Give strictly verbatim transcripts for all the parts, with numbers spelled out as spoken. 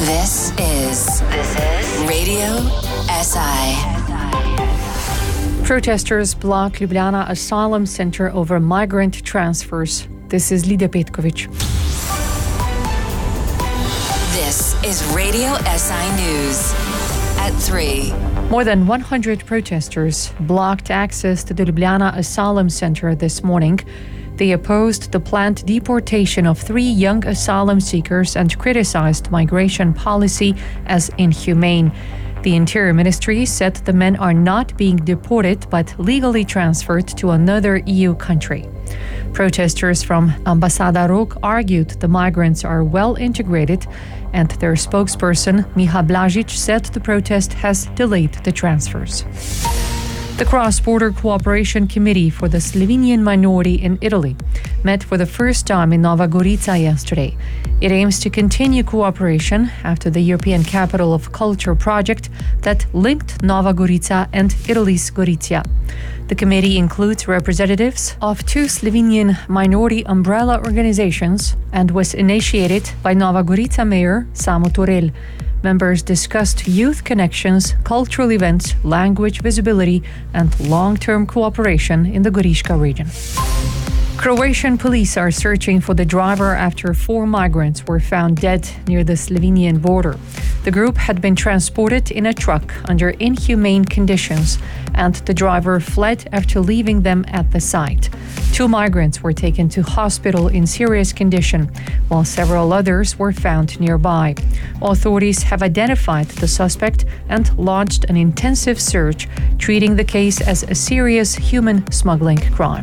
This is this is Radio S I. Protesters block Ljubljana Asylum Center over migrant transfers. This is Lidia Petkovic. This is Radio S I News at three. More than one hundred protesters blocked access to the Ljubljana Asylum Center this morning. They opposed the planned deportation of three young asylum seekers and criticized migration policy as inhumane. The Interior Ministry said the men are not being deported but legally transferred to another E U country. Protesters from Ambasada Rog argued the migrants are well integrated, and their spokesperson, Miha Blažić, said the protest has delayed the transfers. The Cross-Border Cooperation Committee for the Slovenian minority in Italy met for the first time in Nova Gorica yesterday. It aims to continue cooperation after the European Capital of Culture project that linked Nova Gorica and Italy's Gorizia. The committee includes representatives of two Slovenian minority umbrella organizations and was initiated by Nova Gorica Mayor Samo Torel. Members discussed youth connections, cultural events, language visibility, and long-term cooperation in the Goriška region. Croatian police are searching for the driver after four migrants were found dead near the Slovenian border. The group had been transported in a truck under inhumane conditions, and the driver fled after leaving them at the site. Two migrants were taken to hospital in serious condition, while several others were found nearby. Authorities have identified the suspect and launched an intensive search, treating the case as a serious human smuggling crime.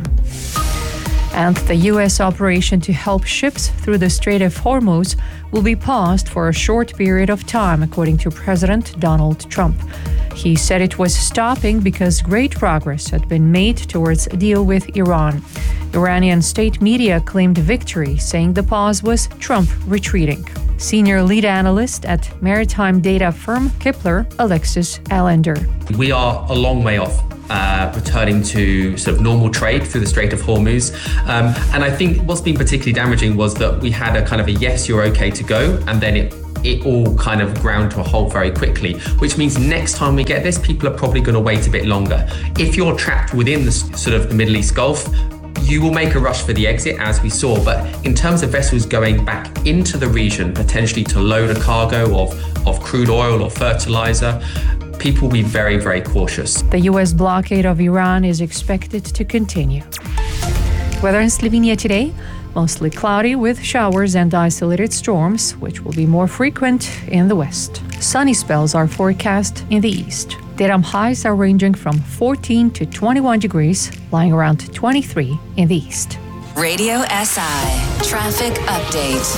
And the U S operation to help ships through the Strait of Hormuz will be paused for a short period of time, according to President Donald Trump. He said it was stopping because great progress had been made towards a deal with Iran. Iranian state media claimed victory, saying the pause was Trump retreating. Senior lead analyst at maritime data firm Kepler, Alexis Allender. We are a long way off uh, returning to sort of normal trade through the Strait of Hormuz. Um, and I think what's been particularly damaging was that we had a kind of a yes, you're okay to go, and then it it all kind of ground to a halt very quickly, which means next time we get this, people are probably going to wait a bit longer. If you're trapped within the sort of the Middle East Gulf, you will make a rush for the exit, as we saw. But in terms of vessels going back into the region, potentially to load a cargo of, of crude oil or fertilizer, people will be very, very cautious. The U S blockade of Iran is expected to continue. Weather in Slovenia today, mostly cloudy with showers and isolated storms, which will be more frequent in the west. Sunny spells are forecast in the east. Daytime highs are ranging from fourteen to twenty-one degrees, lying around twenty-three in the east. Radio S I Traffic Update.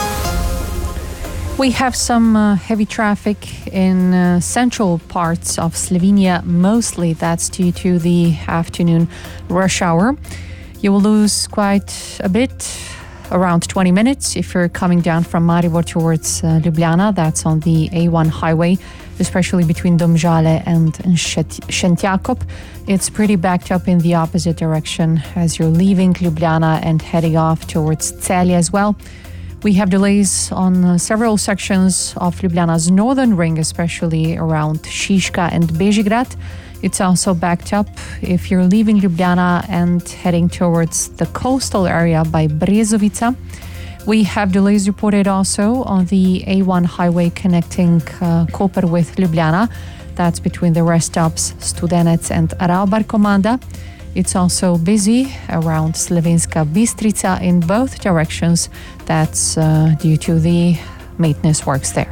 We have some uh, heavy traffic in uh, central parts of Slovenia. Mostly that's due to the afternoon rush hour. You will lose quite a bit, around twenty minutes, if you're coming down from Maribor towards uh, Ljubljana. That's on the A one highway, especially between Domžale and Šentjakov. It's pretty backed up in the opposite direction as you're leaving Ljubljana and heading off towards Celje as well. We have delays on uh, several sections of Ljubljana's northern ring, especially around Šiška and Bežigrad. It's also backed up if you're leaving Ljubljana and heading towards the coastal area by Brezovica. We have delays reported also on the A one highway connecting uh, Koper with Ljubljana. That's between the rest stops Studenec and Ravbar Komanda. It's also busy around Slovenska Bistrica in both directions. That's uh, due to the maintenance works there.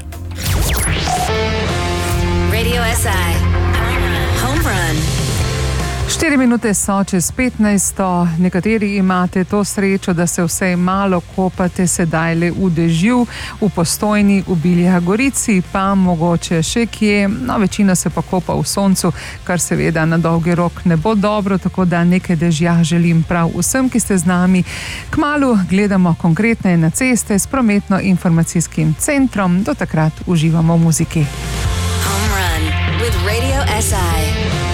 Radio S I. Štiri minute so čez petnajsto. Nekateri imate to srečo, da se vsaj malo kopate sedaj le v dežju, v Postojni, v Biljah Gorici, pa mogoče še kje. No, večina se pa kopa v soncu, kar seveda na dolgi rok ne bo dobro, tako da nekaj dežja želim prav vsem, ki ste z nami. Kmalu gledamo konkretne na ceste s prometno-informacijskim centrom. Do takrat uživamo v muziki. Home Run with Radio S I.